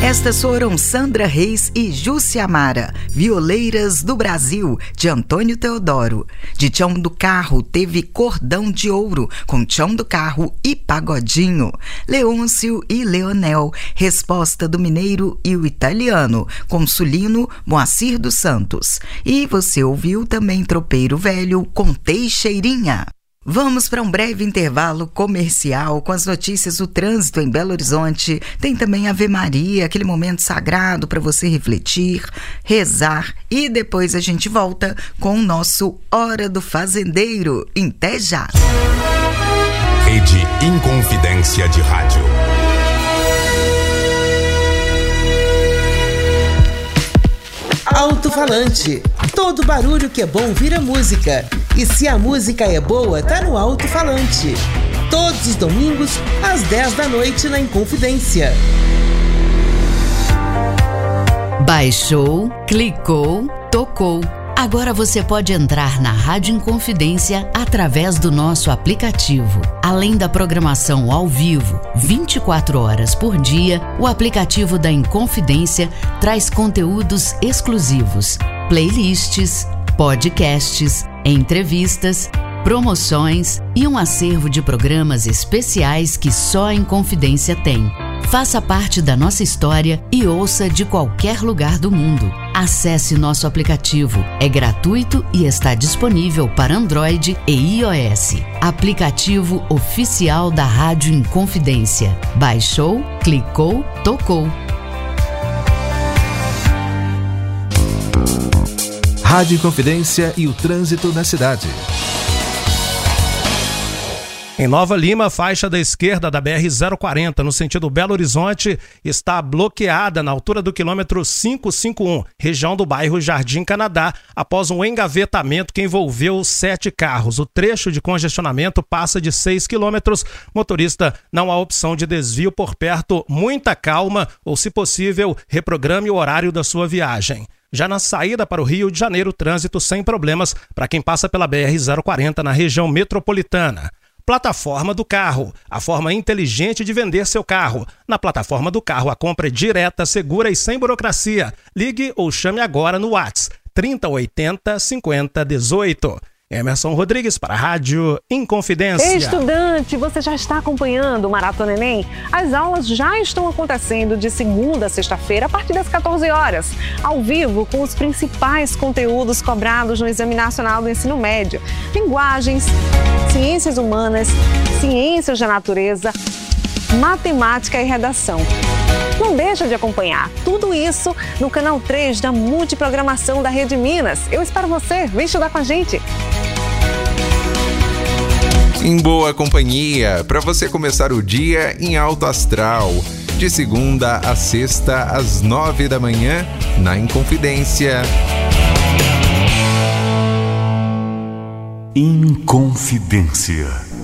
Estas foram Sandra Reis e Jussi Amara, Violeiras do Brasil, de Antônio Teodoro. De Tião do Carro teve Cordão de Ouro, com Tião do Carro e Pagodinho. Leôncio e Leonel, Resposta do Mineiro e o Italiano, com Sulino, Moacir dos Santos. E você ouviu também Tropeiro Velho, com Teixeirinha. Vamos para um breve intervalo comercial com as notícias do trânsito em Belo Horizonte. Tem também Ave Maria, aquele momento sagrado para você refletir, rezar, e depois a gente volta com o nosso Hora do Fazendeiro. Até já! Rede Inconfidência de Rádio. Alto-falante. Todo barulho que é bom vira música. E se a música é boa, tá no alto-falante. Todos os domingos, às 10 da noite, na Inconfidência. Baixou, clicou, tocou. Agora você pode entrar na Rádio Inconfidência através do nosso aplicativo. Além da programação ao vivo, 24 horas por dia, o aplicativo da Inconfidência traz conteúdos exclusivos, playlists, podcasts, entrevistas, promoções e um acervo de programas especiais que só a Inconfidência tem. Faça parte da nossa história e ouça de qualquer lugar do mundo. Acesse nosso aplicativo. É gratuito e está disponível para Android e iOS. Aplicativo oficial da Rádio Inconfidência. Baixou, clicou, tocou. Rádio Inconfidência e o trânsito na cidade. Em Nova Lima, a faixa da esquerda da BR-040, no sentido Belo Horizonte, está bloqueada na altura do quilômetro 551, região do bairro Jardim Canadá, após um engavetamento que envolveu 7 carros. O trecho de congestionamento passa de 6 quilômetros. Motorista, não há opção de desvio por perto. Muita calma ou, se possível, reprograme o horário da sua viagem. Já na saída para o Rio de Janeiro, trânsito sem problemas para quem passa pela BR-040 na região metropolitana. Plataforma do carro, a forma inteligente de vender seu carro. Na plataforma do carro, a compra é direta, segura e sem burocracia. Ligue ou chame agora no WhatsApp 3080 5018. Emerson Rodrigues para a Rádio Inconfidência. Estudante, você já está acompanhando o Maratona Enem? As aulas já estão acontecendo de segunda a sexta-feira, a partir das 14 horas, ao vivo, com os principais conteúdos cobrados no Exame Nacional do Ensino Médio. Linguagens, ciências humanas, ciências da natureza, matemática e redação. Não deixa de acompanhar tudo isso no canal 3 da Multiprogramação da Rede Minas. Eu espero você, vem estudar com a gente. Em boa companhia, para você começar o dia em alto astral. De segunda a sexta, às 9 da manhã, na Inconfidência. Inconfidência.